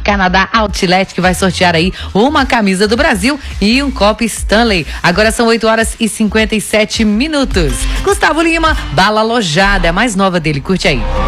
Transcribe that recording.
Canadá Outlet, que vai sortear aí uma camisa do Brasil e um copo Stanley. Agora são 8h57. Gustavo Lima, Bala Alojada, é a mais nova dele, curte aí.